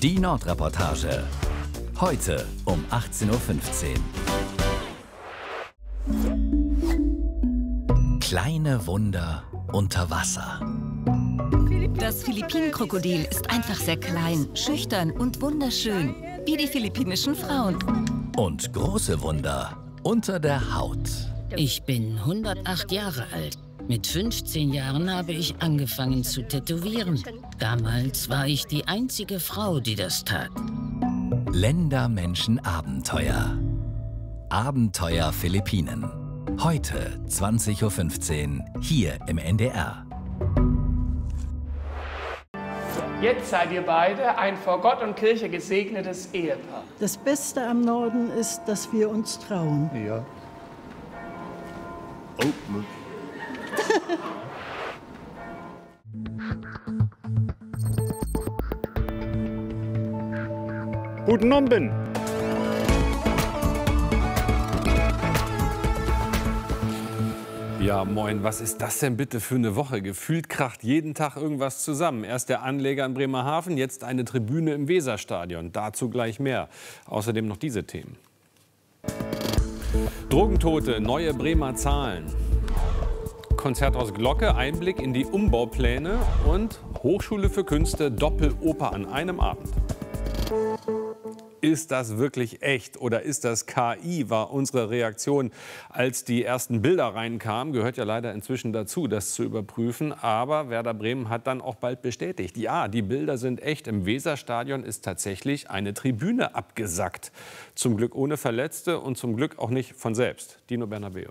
Die Nordreportage. Heute um 18:15 Uhr. Kleine Wunder unter Wasser. Das Philippinenkrokodil ist einfach sehr klein, schüchtern und wunderschön, wie die philippinischen Frauen. Und große Wunder unter der Haut. Ich bin 108 Jahre alt. Mit 15 Jahren habe ich angefangen zu tätowieren. Damals war ich die einzige Frau, die das tat. Länder-Menschen-Abenteuer. Abenteuer Philippinen. Heute 20:15 Uhr hier im NDR. Jetzt seid ihr beide ein vor Gott und Kirche gesegnetes Ehepaar. Das Beste am Norden ist, dass wir uns trauen. Ja. Oh, Guten Abend. Ja, moin, was ist das denn bitte für eine Woche? Gefühlt kracht jeden Tag irgendwas zusammen. Erst der Anleger in Bremerhaven, jetzt eine Tribüne im Weserstadion. Dazu gleich mehr. Außerdem noch diese Themen. Drogentote, neue Bremer Zahlen. Konzerthaus Glocke, Einblick in die Umbaupläne und Hochschule für Künste, Doppeloper an einem Abend. Ist das wirklich echt oder ist das KI, war unsere Reaktion, als die ersten Bilder reinkamen. Gehört ja leider inzwischen dazu, das zu überprüfen. Aber Werder Bremen hat dann auch bald bestätigt, ja, die Bilder sind echt. Im Weserstadion ist tatsächlich eine Tribüne abgesackt. Zum Glück ohne Verletzte und zum Glück auch nicht von selbst. Dino Bernabeu.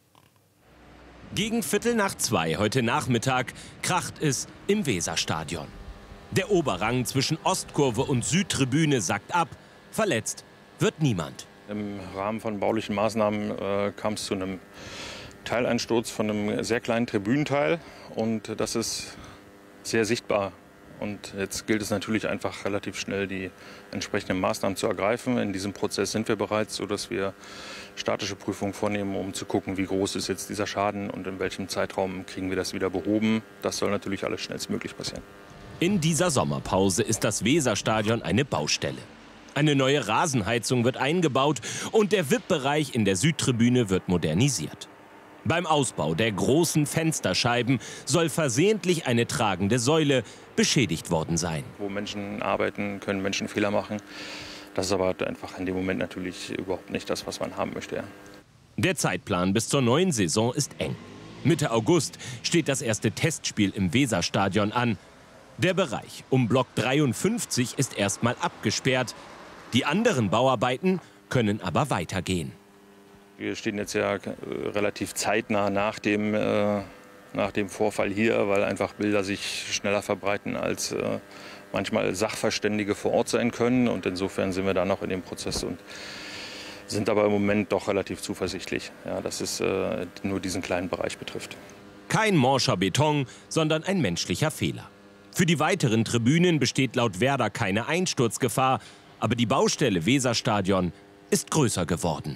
Gegen 1:15 heute Nachmittag kracht es im Weserstadion. Der Oberrang zwischen Ostkurve und Südtribüne sackt ab. Verletzt wird niemand. Im Rahmen von baulichen Maßnahmen kam es zu einem Teileinsturz von einem sehr kleinen Tribünenteil. Und das ist sehr sichtbar. Und jetzt gilt es natürlich einfach relativ schnell, die entsprechenden Maßnahmen zu ergreifen. In diesem Prozess sind wir bereits, sodass wir statische Prüfungen vornehmen, um zu gucken, wie groß ist jetzt dieser Schaden und in welchem Zeitraum kriegen wir das wieder behoben. Das soll natürlich alles schnellstmöglich passieren. In dieser Sommerpause ist das Weserstadion eine Baustelle. Eine neue Rasenheizung wird eingebaut und der VIP-Bereich in der Südtribüne wird modernisiert. Beim Ausbau der großen Fensterscheiben soll versehentlich eine tragende Säule beschädigt worden sein. Wo Menschen arbeiten, können Menschen Fehler machen. Das ist aber einfach in dem Moment natürlich überhaupt nicht das, was man haben möchte. Ja. Der Zeitplan bis zur neuen Saison ist eng. Mitte August steht das erste Testspiel im Weserstadion an. Der Bereich um Block 53 ist erstmal abgesperrt. Die anderen Bauarbeiten können aber weitergehen. Wir stehen jetzt ja relativ zeitnah nach dem Vorfall hier, weil einfach Bilder sich schneller verbreiten, als manchmal Sachverständige vor Ort sein können. Und insofern sind wir da noch in dem Prozess und sind aber im Moment doch relativ zuversichtlich, ja, dass es nur diesen kleinen Bereich betrifft. Kein morscher Beton, sondern ein menschlicher Fehler. Für die weiteren Tribünen besteht laut Werder keine Einsturzgefahr. Aber die Baustelle Weserstadion ist größer geworden.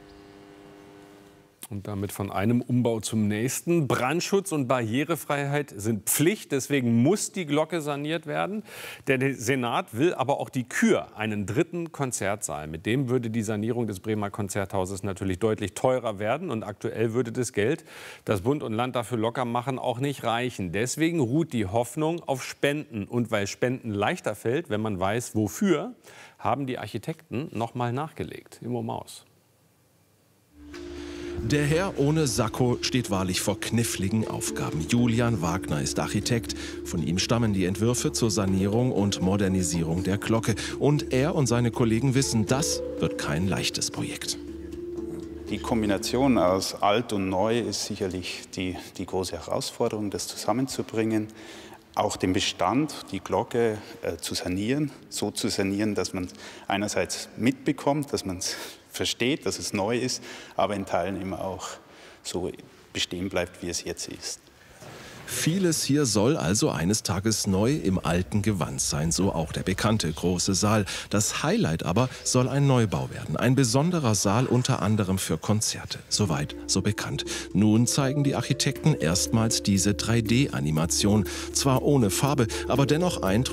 Und damit von einem Umbau zum nächsten. Brandschutz und Barrierefreiheit sind Pflicht. Deswegen muss die Glocke saniert werden. Der Senat will aber auch die Kür, einen dritten Konzertsaal. Mit dem würde die Sanierung des Bremer Konzerthauses natürlich deutlich teurer werden. Und aktuell würde das Geld, das Bund und Land dafür locker machen, auch nicht reichen. Deswegen ruht die Hoffnung auf Spenden. Und weil Spenden leichter fällt, wenn man weiß, wofür, haben die Architekten noch mal nachgelegt. Immo Maus. Der Herr ohne Sakko steht wahrlich vor kniffligen Aufgaben. Julian Wagner ist Architekt. Von ihm stammen die Entwürfe zur Sanierung und Modernisierung der Glocke. Und er und seine Kollegen wissen, das wird kein leichtes Projekt. Die Kombination aus alt und neu ist sicherlich die große Herausforderung, das zusammenzubringen. Auch den Bestand, die Glocke zu sanieren, so zu sanieren, dass man einerseits mitbekommt, dass man es versteht, dass es neu ist, aber in Teilen immer auch so bestehen bleibt, wie es jetzt ist. Vieles hier soll also eines Tages neu im alten Gewand sein, so auch der bekannte große Saal. Das Highlight aber soll ein Neubau werden, ein besonderer Saal unter anderem für Konzerte. Soweit, so bekannt. Nun zeigen die Architekten erstmals diese 3D-Animation. Zwar ohne Farbe, aber dennoch eindrucksvoll.